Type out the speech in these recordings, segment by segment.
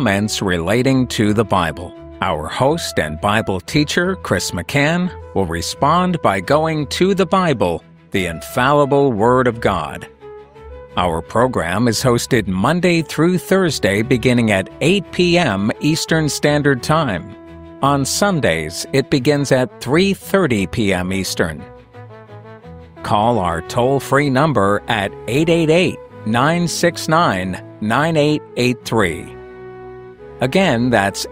comments relating to the Bible. Our host and Bible teacher, Chris McCann, will respond by going to the Bible, the infallible Word of God. Our program is hosted Monday through Thursday beginning at 8 p.m. Eastern Standard Time. On Sundays, it begins at 3:30 p.m. Eastern. Call our toll-free number at 888-969-9883. Again, that's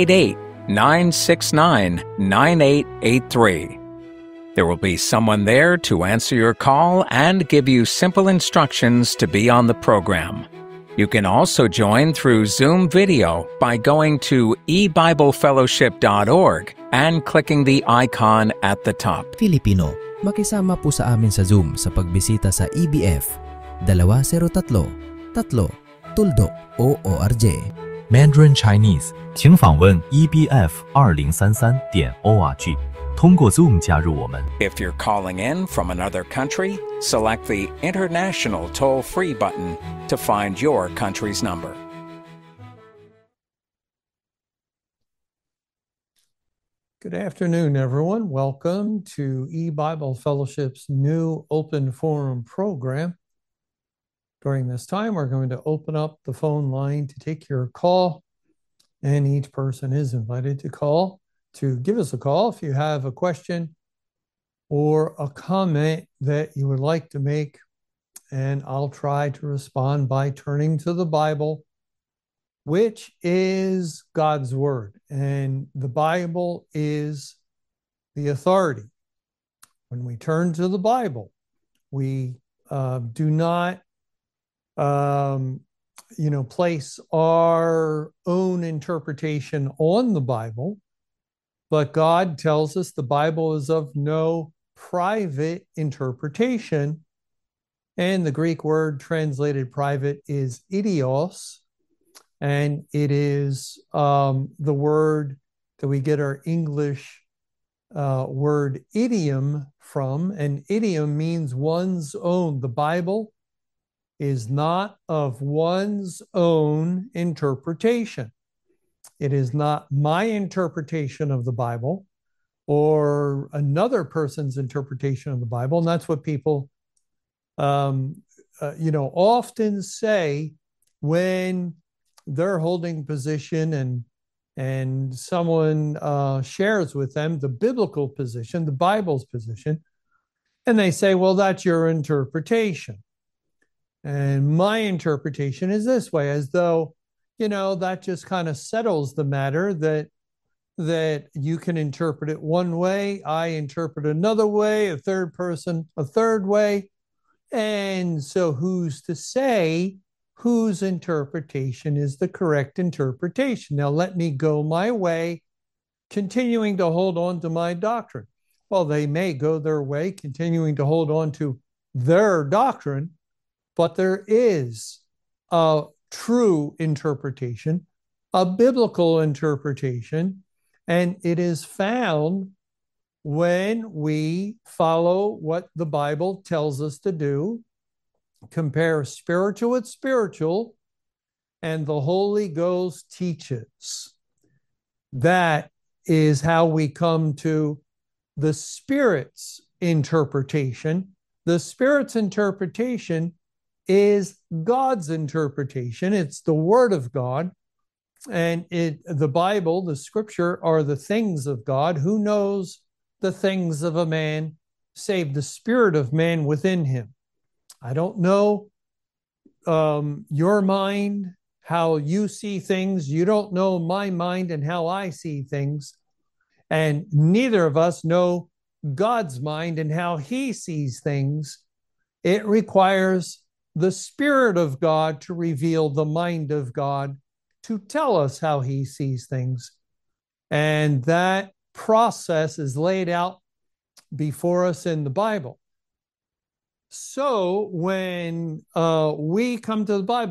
888-969-9883. There will be someone there to answer your call and give you simple instructions to be on the program. You can also join through Zoom video by going to ebiblefellowship.org and clicking the icon at the top. Filipino, makisama po sa amin sa Zoom sa pagbisita sa EBF 203-3-Tuldok.org. Mandarin Chinese， 请访问 ebf2033.org， 通过 Zoom 加入我们。 If you're calling in from another country, select the International Toll-Free button to find your country's number. Good afternoon, everyone. Welcome to eBible Fellowship's new open forum program. During this time, we're going to open up the phone line to take your call, and each person is invited to give us a call if you have a question or a comment that you would like to make, and I'll try to respond by turning to the Bible, which is God's Word, and the Bible is the authority. When we turn to the Bible, we do not place our own interpretation on the Bible, but God tells us the Bible is of no private interpretation, and the Greek word translated private is idios, and it is the word that we get our English word idiom from, and idiom means one's own. The Bible is not of one's own interpretation. It is not my interpretation of the Bible or another person's interpretation of the Bible. And that's what people, often say when they're holding position and someone shares with them the biblical position, the Bible's position, and they say, well, that's your interpretation. And my interpretation is this way, as though, that just kind of settles the matter, that you can interpret it one way, I interpret another way, a third person a third way. And so who's to say whose interpretation is the correct interpretation? Now let me go my way, continuing to hold on to my doctrine. Well, they may go their way, continuing to hold on to their doctrine, but there is a true interpretation, a biblical interpretation, and it is found when we follow what the Bible tells us to do, compare spiritual with spiritual, and the Holy Ghost teaches. That is how we come to the Spirit's interpretation. The Spirit's interpretation is God's interpretation. It's the Word of God. And the Bible, the Scripture, are the things of God. Who knows the things of a man save the spirit of man within him? I don't know your mind, how you see things. You don't know my mind and how I see things. And neither of us know God's mind and how he sees things. It requires the Spirit of God to reveal the mind of God, to tell us how he sees things. And that process is laid out before us in the Bible. So when we come to the Bible,